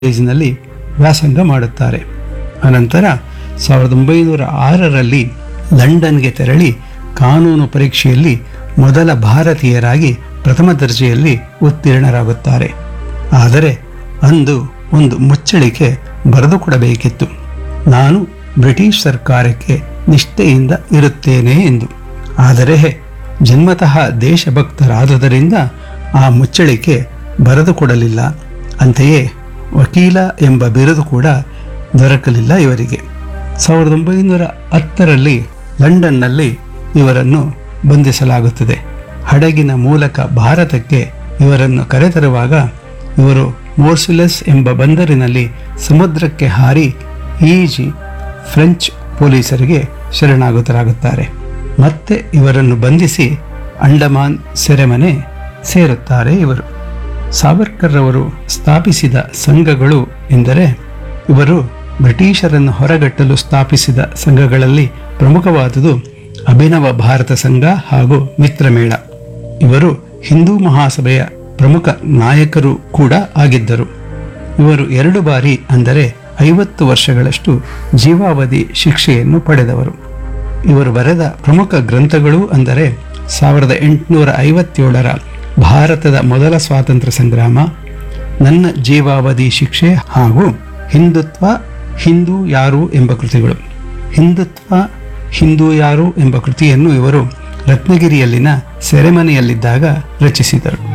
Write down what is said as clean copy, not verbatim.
ಕಾಲೇಜಿನಲ್ಲಿ ವ್ಯಾಸಂಗ ಮಾಡುತ್ತಾರೆ. ಅನಂತರ 1906ರಲ್ಲಿ ಲಂಡನ್ಗೆ ತೆರಳಿ ಕಾನೂನು ಪರೀಕ್ಷೆಯಲ್ಲಿ ಮೊದಲ ಭಾರತೀಯರಾಗಿ ಪ್ರಥಮ ದರ್ಜೆಯಲ್ಲಿ ಉತ್ತೀರ್ಣರಾಗುತ್ತಾರೆ. ಆದರೆ ಅಂದು ಒಂದು ಮುಚ್ಚಳಿಕೆ ಬರೆದುಕೊಡಬೇಕಿತ್ತು, ನಾನು ಬ್ರಿಟಿಷ್ ಸರ್ಕಾರಕ್ಕೆ ನಿಷ್ಠೆಯಿಂದ ಇರುತ್ತೇನೆ ಎಂದು. ಆದರೆ ಜನ್ಮತಃ ದೇಶಭಕ್ತರಾದುದರಿಂದ ಆ ಮುಚ್ಚಳಿಕೆ ಬರೆದುಕೊಡಲಿಲ್ಲ. ಅಂತೆಯೇ ವಕೀಲ ಎಂಬ ಬಿರುದು ಕೂಡ ದೊರಕಲಿಲ್ಲ ಇವರಿಗೆ. 1910ರಲ್ಲಿ ಲಂಡನ್ನಲ್ಲಿ ಇವರನ್ನು ಬಂಧಿಸಲಾಗುತ್ತದೆ. ಹಡಗಿನ ಮೂಲಕ ಭಾರತಕ್ಕೆ ಇವರನ್ನು ಕರೆತರುವಾಗ ಇವರು ಮೋರ್ಸಿಲೆಸ್ ಎಂಬ ಬಂದರಿನಲ್ಲಿ ಸಮುದ್ರಕ್ಕೆ ಹಾರಿ ಈಜಿ ಫ್ರೆಂಚ್ ಪೊಲೀಸರಿಗೆ ಶರಣಾಗತರಾಗುತ್ತಾರೆ. ಮತ್ತೆ ಇವರನ್ನು ಬಂಧಿಸಿ ಅಂಡಮಾನ್ ಸೆರೆಮನೆ ಸೇರುತ್ತಾರೆ ಇವರು. ಸಾವರ್ಕರ್ ಅವರು ಸ್ಥಾಪಿಸಿದ ಸಂಘಗಳು ಎಂದರೆ ಇವರು ಬ್ರಿಟಿಷರನ್ನು ಹೊರಗಟ್ಟಲು ಸ್ಥಾಪಿಸಿದ ಸಂಘಗಳಲ್ಲಿ ಪ್ರಮುಖವಾದುದು ಅಭಿನವ ಭಾರತ ಸಂಘ ಹಾಗೂ ಮಿತ್ರಮೇಳ. ಇವರು ಹಿಂದೂ ಮಹಾಸಭೆಯ ಪ್ರಮುಖ ನಾಯಕರು ಕೂಡ ಆಗಿದ್ದರು. ಇವರು 2 ಬಾರಿ ಅಂದರೆ 50 ವರ್ಷಗಳಷ್ಟು ಜೀವಾವಧಿ ಶಿಕ್ಷೆಯನ್ನು ಪಡೆದವರು. ಇವರು ಬರೆದ ಪ್ರಮುಖ ಗ್ರಂಥಗಳು ಅಂದರೆ 1857ರ ಭಾರತದ ಮೊದಲ ಸ್ವಾತಂತ್ರ್ಯ ಸಂಗ್ರಾಮ, ನನ್ನ ಜೀವಾವಧಿ ಶಿಕ್ಷೆ ಹಾಗೂ ಹಿಂದುತ್ವ ಹಿಂದೂ ಯಾರು ಎಂಬ ಕೃತಿಗಳು. ಹಿಂದುತ್ವ ಹಿಂದೂ ಯಾರು ಎಂಬ ಕೃತಿಯನ್ನು ಇವರು ರತ್ನಗಿರಿಯಲ್ಲಿನ ಸೆರೆಮನೆಯಲ್ಲಿದ್ದಾಗ ರಚಿಸಿದರು.